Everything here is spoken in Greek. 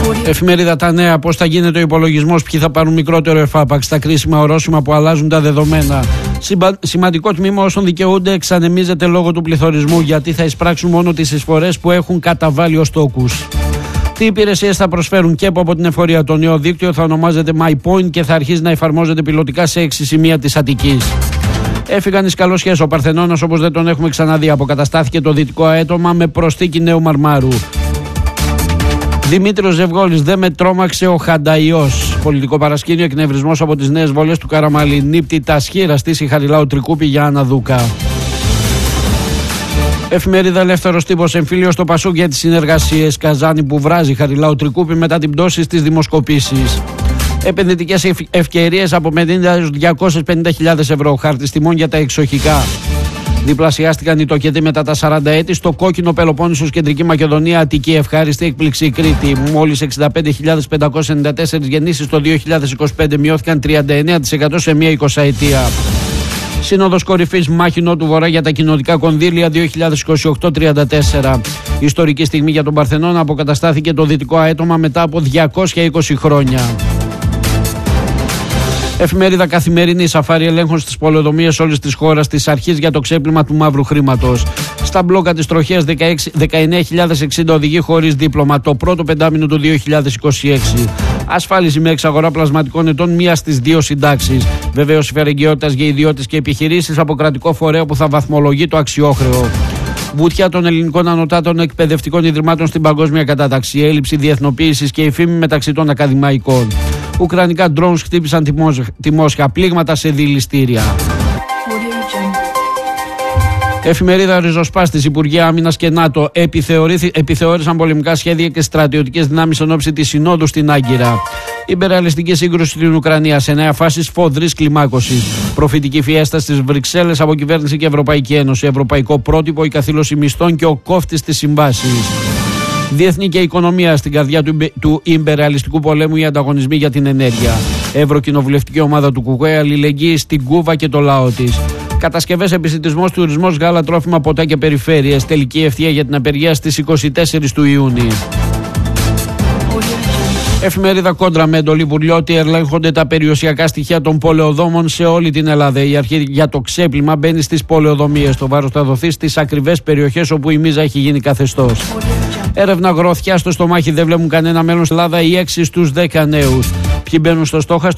Εφημερίδα Τα Νέα. Πώς θα γίνεται ο υπολογισμός, ποιοι θα πάρουν μικρότερο εφάπαξ, στα κρίσιμα ορόσημα που αλλάζουν τα δεδομένα. Σημαντικό τμήμα όσων δικαιούνται εξανεμίζεται λόγω του πληθωρισμού, γιατί θα εισπράξουν μόνο τις εισφορές που έχουν καταβάλει ως τόκους. Τι υπηρεσίες θα προσφέρουν ΚΕΠ από την εφορία? Το νέο δίκτυο θα ονομάζεται MyPoint και θα αρχίσει να εφαρμόζεται πιλωτικά σε 6 σημεία της Αττικής. Έφυγαν οι σκαλωσιές. Ο Παρθενώνας, όπως δεν τον έχουμε ξαναδεί, αποκαταστάθηκε το δυτικό αέτομα με προσθήκη νέου μαρμάρου. Δημήτριος Ζευγόλης, δεν με τρόμαξε ο Χανταϊός. Πολιτικό παρασκήνιο, εκνευρισμός από τις νέες βολές του Καραμαλή. Νύπτη τα σχήρα στήσει Χαριλάου Τρικούπη για Αναδούκα. Εφημερίδα Ελεύθερος Τύπος. Εμφύλιο στο Πασούκ για τις συνεργασίες. Καζάνι που βράζει Χαριλάου Τρικούπη μετά την πτώση στις δημοσκοπήσεις. Επενδυτικές ευκαιρίες από 50.000 έως 250.000 ευρώ. Χάρτης τιμών για τα εξοχικά. Διπλασιάστηκαν οι τοκετοί μετά τα 40 έτη. Στο κόκκινο Πελοπόννησος, Κεντρική Μακεδονία, Αττική. Ευχάριστη έκπληξη Κρήτη. Μόλις 65.594 γεννήσεις το 2025, μειώθηκαν 39% σε μία 20ετία. Σύνοδος κορυφής, μάχη Νότου Βορρά για τα κοινοτικά κονδύλια 2028-34. Ιστορική στιγμή για τον Παρθενώνα, αποκαταστάθηκε το δυτικό αέτομα μετά από 220 χρόνια. Εφημερίδα Καθημερινή. Σαφάρι ελέγχων στις πολεοδομίες όλης της χώρας της αρχής για το ξέπλυμα του μαύρου χρήματος. Στα μπλόκα της τροχέας 19.060 οδηγοί χωρίς δίπλωμα το πρώτο πεντάμινο του 2026. Ασφάλιση με εξαγορά πλασματικών ετών, μία στις 2 συντάξεις. Βεβαίως φερεγγιότητας για ιδιώτες και επιχειρήσεις από κρατικό φορέα που θα βαθμολογεί το αξιόχρεο. Βουτιά των ελληνικών ανωτάτων εκπαιδευτικών ιδρυμάτων στην παγκόσμια κατάταξη. Έλλειψη διεθνοποίησης και η φήμη μεταξύ των ακαδημαϊκών. Ουκρανικά drones χτύπησαν τη Μόσχα. Πλήγματα σε δηληστήρια. Εφημερίδα Ριζοσπάστης. Υπουργεία Άμυνας και ΝΑΤΟ επιθεώρησαν πολεμικά σχέδια και στρατιωτικές δυνάμεις εν ώψη της Συνόδου στην Άγκυρα. Ιμπεριαλιστική σύγκρουση στην Ουκρανία σε νέα φάση σφοδρής κλιμάκωσης. Προφητική φιέστα στις Βρυξέλλες από κυβέρνηση και Ευρωπαϊκή Ένωση. Ευρωπαϊκό πρότυπο, η καθήλωση μισθών και ο κόφτης της συμβάσης. Διεθνή και οικονομία. Στην καρδιά του ιμπεριαλιστικού πολέμου, οι ανταγωνισμοί για την ενέργεια. Ευρωκοινοβουλευτική ομάδα του ΚΚΕ, αλληλεγγύη στην Κούβα και το λαό της. Κατασκευές, επισιτισμός, τουρισμός, γάλα, τρόφιμα, ποτά και περιφέρειες. Τελική ευθεία για την απεργία στις 24 του Ιούνιου. Εφημερίδα Κόντρα. Με εντολή Βουλιώτη ελέγχονται τα περιουσιακά στοιχεία των πολεοδόμων σε όλη την Ελλάδα. Η αρχή για το ξέπλυμα μπαίνει στις πολεοδομίες. Το βάρος θα δοθεί στις ακριβές περιοχές όπου η μίζα έχει γίνει καθεστώς. Έρευνα γροθιά στο στομάχι. Δεν βλέπουν κανένα μέλλον στην Ελλάδα οι 6 στους 10 νέους. Ποιοι μπαίνουν στο στόχαστρο?